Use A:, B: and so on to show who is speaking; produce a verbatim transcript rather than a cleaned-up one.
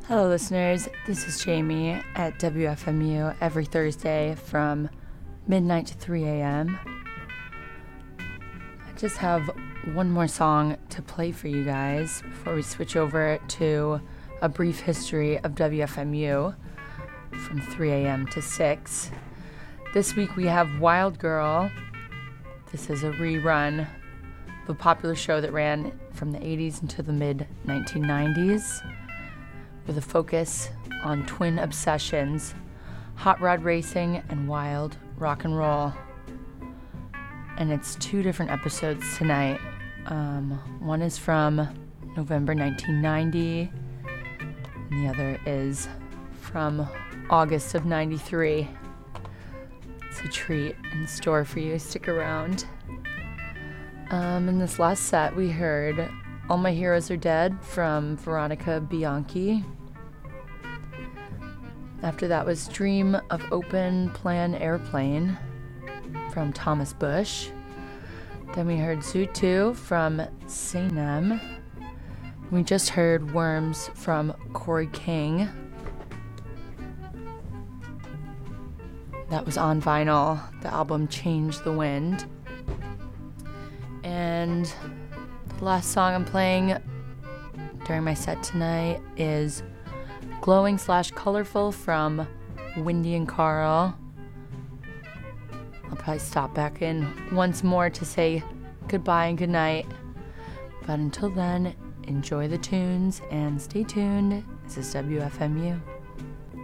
A: Hello listeners, this is Jamie at W F M U every Thursday from midnight to three a.m. I just have one more song to play for you guys before we switch over to a brief history of W F M U from three a.m. to six. This week we have Wild Girl. This is a rerun of a popular show that ran from the eighties into the mid nineteen nineties. With a focus on twin obsessions, hot rod racing and wild rock and roll. And it's two different episodes tonight. Um, one is from November nineteen ninety, and the other is from August of ninety-three. It's a treat in store for you. Stick around. Um, in this last set, we heard All My Heroes Are Dead from Veronica Bianchi. After that was Dream of Open Plan Airplane from Thomas Bush. Then we heard Zoo two from Sainem. We just heard Worms from Corey King. That was on vinyl. The album Change the Wind. And the last song I'm playing during my set tonight is Glowing slash Colorful from Windy and Carl. I'll probably stop back in once more to say goodbye and goodnight. But until then, enjoy the tunes and stay tuned. This is W F M U.